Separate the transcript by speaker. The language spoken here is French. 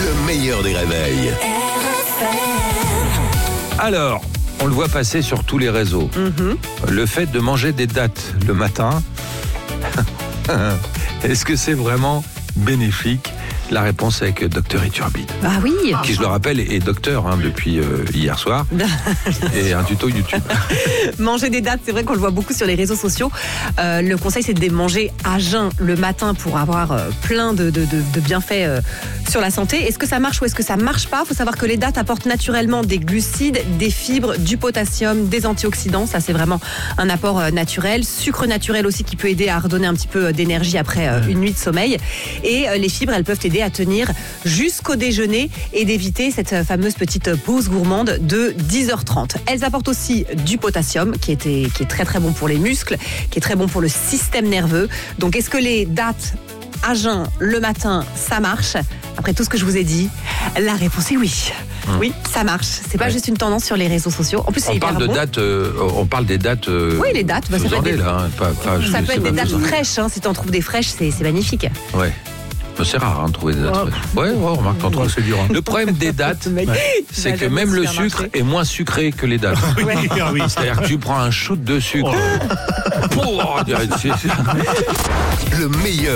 Speaker 1: le meilleur des réveils.
Speaker 2: Alors, on le voit passer sur tous les réseaux. Le fait de manger des dattes le matin, est-ce que c'est vraiment bénéfique ? La réponse est avec Dr Iturbide.
Speaker 3: Ah oui.
Speaker 2: Qui, je le rappelle, est docteur depuis hier soir. Et un tuto YouTube.
Speaker 3: Manger des dattes, c'est vrai qu'on le voit beaucoup sur les réseaux sociaux. Le conseil, c'est de les manger à jeun le matin pour avoir plein de bienfaits sur la santé. Est-ce que ça marche ou est-ce que ça marche pas ? Il faut savoir que les dattes apportent naturellement des glucides, des fibres, du potassium, des antioxydants. Ça, c'est vraiment un apport naturel. Sucre naturel aussi qui peut aider à redonner un petit peu d'énergie après une nuit de sommeil. Et les fibres, elles peuvent aider à tenir jusqu'au déjeuner et d'éviter cette fameuse petite pause gourmande de 10h30. Elles apportent aussi du potassium qui est très très bon pour les muscles, qui est très bon pour le système nerveux. Donc est-ce que les dattes à jeun le matin, ça marche ? Après tout ce que je vous ai dit, la réponse est oui. Oui, ça marche. C'est pas juste une tendance sur les réseaux sociaux. En plus, c'est hyper bon.
Speaker 2: On parle des dates.
Speaker 3: Oui, les dates. Ça peut être des dates fraîches. Si tu en trouves des fraîches, c'est magnifique.
Speaker 2: Ouais. C'est rare de trouver des dates fraîches. Ouais, remarque, t'en trouves. Le problème des dates, c'est que même le sucre est moins sucré que les dates. C'est-à-dire que tu prends un shoot de sucre. Le
Speaker 1: meilleur